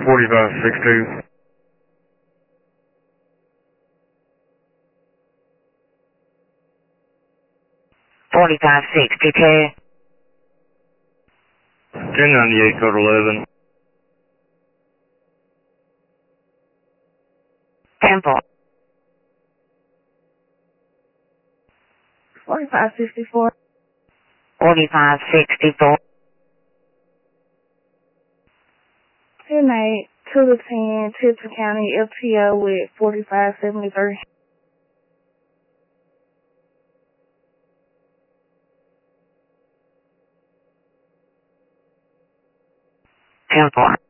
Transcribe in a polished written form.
4562. 4562. 1098, code 11. Temple. 4564. 4564. 10-8, 2 to 10, Tipton County, FTO with 4573. Temple.